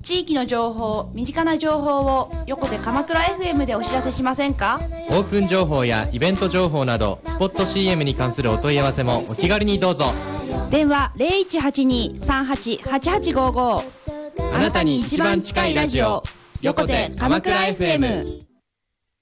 地域の情報、身近な情報を横手鎌倉 FM でお知らせしませんか？ オープン情報やイベント情報などスポット CM に関するお問い合わせもお気軽にどうぞ。 電話 0182-388855。 あなたに一番近いラジオ、横手鎌倉 FM。